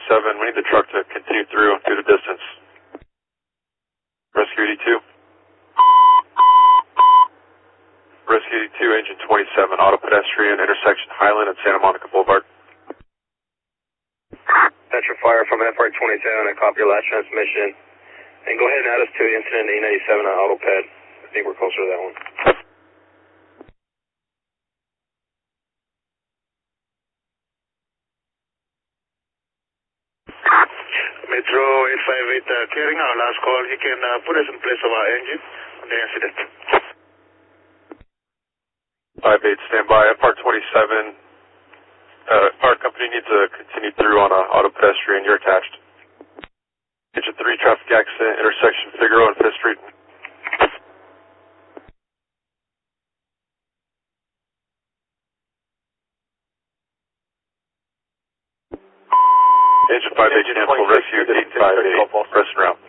27, we need the truck to continue through due to distance. Rescue 82. Rescue 82, engine 27, auto pedestrian, intersection Highland and Santa Monica Boulevard. Metro Fire from FR 27, I copy your last transmission. And go ahead and add us to the incident 897 on AutoPed. I think we're closer to that one. Metro 858 clearing our last call. You can put us in place of our engine on the incident. 58, stand by. FR 27, our company needs to continue through on auto pedestrian. You're attached. Engine 3, traffic accident, intersection Figueroa and 5th Street. Engine 58, cancel rescue 858, press and route.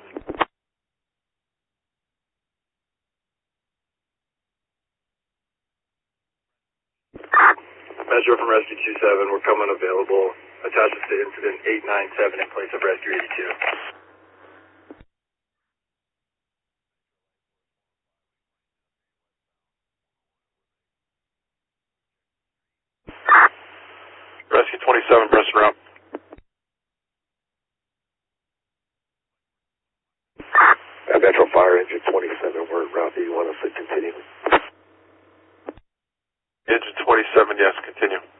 Metro from Rescue 27, we're coming available. Attach us to incident 897 in place of Rescue 82. Rescue 27, press and route. Metro Fire, engine 27, we're route. Do you want us to continue? Engine 27, yes, continue.